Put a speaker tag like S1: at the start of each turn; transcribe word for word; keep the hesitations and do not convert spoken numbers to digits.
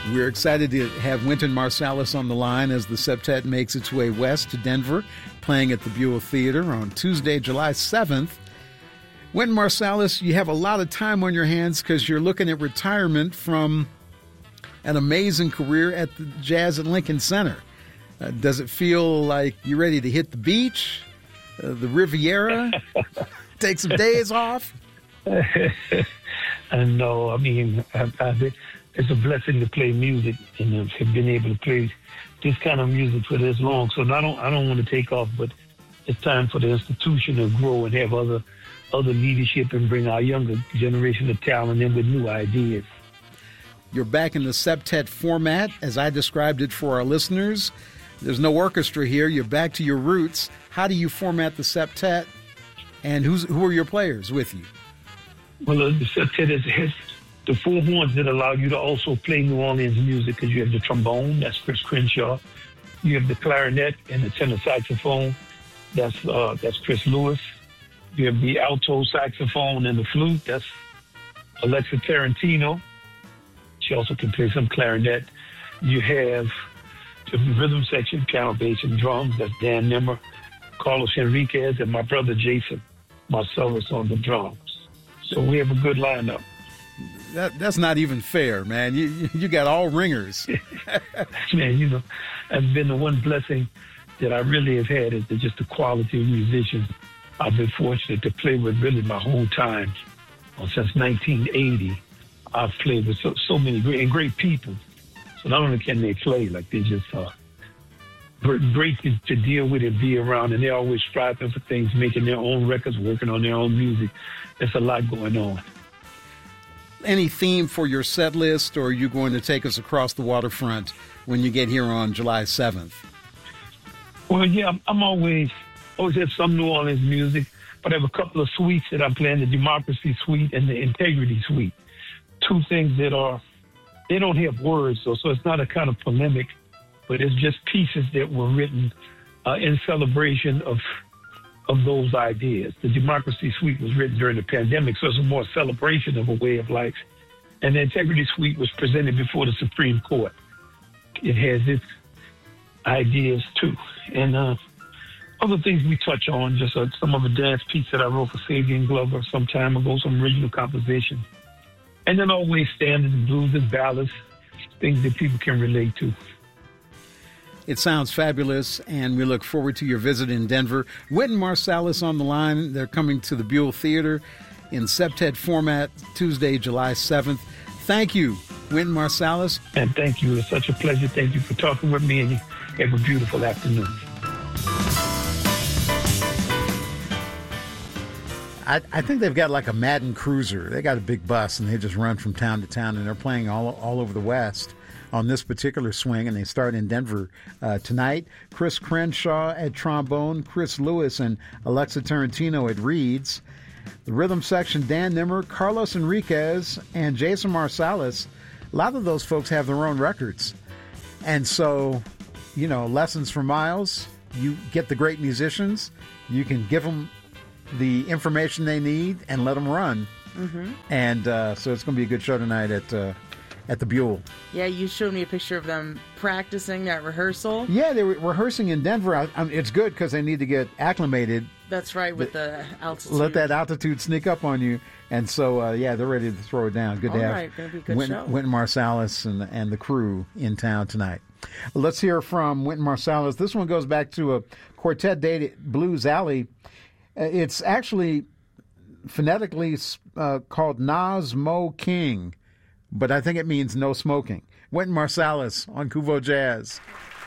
S1: We're excited to have Wynton Marsalis on the line as the septet makes its way west to Denver, playing at the Buell Theater on Tuesday, July seventh. Wynton Marsalis, you have a lot of time on your hands because you're looking at retirement from an amazing career at the Jazz at Lincoln Center. Uh, does it feel like you're ready to hit the beach, uh, the Riviera, take some days off?
S2: And no, I mean, I've, I've been, it's a blessing to play music and have been able to play this kind of music for this long. So I don't, I don't want to take off, but it's time for the institution to grow and have other, other leadership and bring our younger generation of talent in with new ideas.
S1: You're back in the septet format, as I described it for our listeners. There's no orchestra here. You're back to your roots. How do you format the septet, and who's, who are your players with you?
S2: Well, the septet is, has the four horns that allow you to also play New Orleans music, because you have the trombone, that's Chris Crenshaw. You have the clarinet and the tenor saxophone, that's uh, that's Chris Lewis. You have the alto saxophone and the flute, that's Alexa Tarantino. She also can play some clarinet. You have the rhythm section, piano, bass, and drums. That's Dan Nimmer, Carlos Enriquez, and my brother Jason Marsalis on the drums. So we have a good lineup.
S1: That, that's not even fair, man. You you got all ringers.
S2: Man, you know, that's been the one blessing that I really have had is just the quality of musicians I've been fortunate to play with really my whole time. Well, since nineteen eighty. I've played with so, so many great and great people. So not only can they play, like they're just uh, great to, to deal with and be around, and they're always striving for things, making their own records, working on their own music. There's a lot going on.
S1: Any theme for your set list, or are you going to take us across the waterfront when you get here on July seventh?
S2: Well, yeah, I'm, I'm always always have some New Orleans music, but I have a couple of suites that I'm playing, the Democracy Suite and the Integrity Suite. Two things that are, they don't have words, so, so it's not a kind of polemic, but it's just pieces that were written uh, in celebration of of those ideas. The Democracy Suite was written during the pandemic, so it's a more celebration of a way of life. And the Integrity Suite was presented before the Supreme Court. It has its ideas, too. And uh, other things we touch on, just uh, some of a dance piece that I wrote for Sabian Glover some time ago, some original composition. And then always standards, blues and ballads, things that people can relate to.
S1: It sounds fabulous, and we look forward to your visit in Denver. Wynton Marsalis on the line. They're coming to the Buell Theater in septet format Tuesday, July seventh. Thank you, Wynton Marsalis.
S2: And thank you. It's such a pleasure. Thank you for talking with me, and you have a beautiful afternoon.
S1: I, I think they've got like a Madden Cruiser. They got a big bus, and they just run from town to town, and they're playing all all over the West on this particular swing, and they start in Denver uh, tonight. Chris Crenshaw at trombone, Chris Lewis and Alexa Tarantino at reeds. The rhythm section, Dan Nimmer, Carlos Enriquez, and Jason Marsalis. A lot of those folks have their own records. And so, you know, lessons from Miles, you get the great musicians, you can give them the information they need and let them run.
S3: Mm-hmm.
S1: And uh, so it's going to be a good show tonight at uh, at the Buell.
S3: Yeah, you showed me a picture of them practicing that rehearsal.
S1: Yeah, they were rehearsing in Denver. I, I mean, it's good because they need to get acclimated.
S3: That's right, with the altitude.
S1: Let that altitude sneak up on you. And so, uh, yeah, they're ready to throw it down. Good
S3: All
S1: to have
S3: right, gonna be a good
S1: Wynton,
S3: show.
S1: Wynton Marsalis and, and the crew in town tonight. Let's hear from Wynton Marsalis. This one goes back to a quartet date at Blues Alley. It's actually phonetically uh, called Nas Mo King, but I think it means no smoking. Wynton Marsalis on Kuvo Jazz.